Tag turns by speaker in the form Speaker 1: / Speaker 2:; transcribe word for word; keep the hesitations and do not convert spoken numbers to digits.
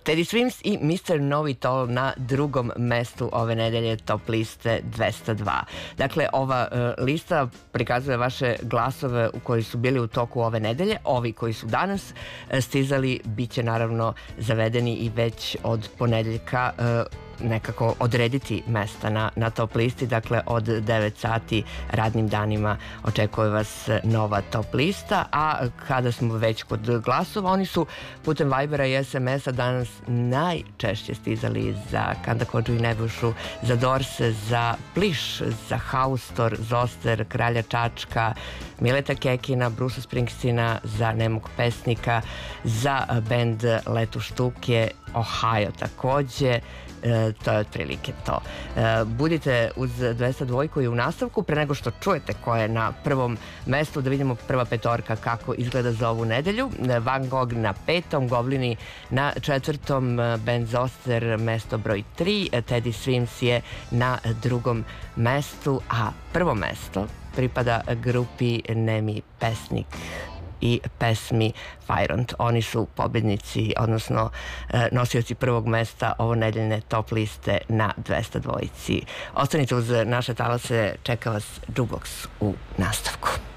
Speaker 1: Teddy Swims i mister Know It All na drugom mestu ove nedelje top liste dvesta dva. Dakle, ova uh, lista prikazuje vaše glasove u koji su bili u toku ove nedelje. Ovi koji su danas uh, stizali bit će naravno zavedeni i već od ponedeljka uh, nekako odrediti mesta na, na top listi. Dakle, od devet sati radnim danima očekuje vas nova top lista, a kada smo već kod glasova, oni su putem Vibera i es em es-a danas najčešće stizali za Kanda Kodžu i Nebojšu, za Dorse, za Pliš, za Haustor, Zoster, Kralja Čačka, Mileta Kekina, Brusa Springsteena, za Nemog pesnika, za bend Letu štuke, Ohio takođe. E, to je otprilike to. E, budite uz dvesta dva i u nastavku. Pre nego što čujete ko je na prvom mestu, da vidimo prva petorka kako izgleda za ovu nedelju. Van Gogh na petom, Goblini na četvrtom, band Zoster mesto broj tri, Teddy Swims je na drugom mestu, a prvo mesto pripada grupi Nemi pesnik i pesmi Fajront. Oni su pobednici, odnosno nosioci prvog mesta ovo nedeljne top liste na dvesta dva. Ostanite uz naše talase, čeka vas Jukebox u nastavku.